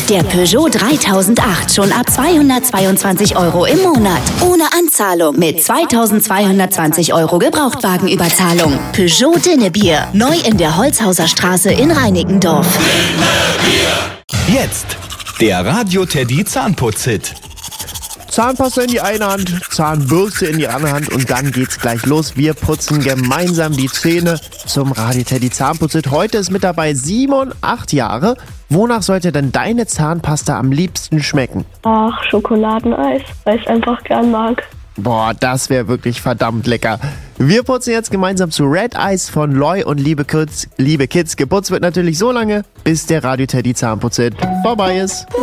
Der Peugeot 3008 schon ab 222 € im Monat. Ohne Anzahlung mit 2220 € Gebrauchtwagenüberzahlung. Peugeot Dinnebier. Neu in der Holzhauser Straße in Reinickendorf. Jetzt der Radio Teddy Zahnputz-Hit. Zahnpasta in die eine Hand, Zahnbürste in die andere Hand und dann geht's gleich los. Wir putzen gemeinsam die Zähne zum Radio Teddy Zahnputz-Hit. Heute ist mit dabei Simon, 8 Jahre. Wonach sollte denn deine Zahnpasta am liebsten schmecken? Ach, Schokoladeneis, weil ich es einfach gern mag. Boah, das wäre wirklich verdammt lecker. Wir putzen jetzt gemeinsam zu Red Eyes von Loy und Liebe Kids. Geputzt wird natürlich so lange, bis der Radio Teddy Zahnputz-Hit vorbei ist.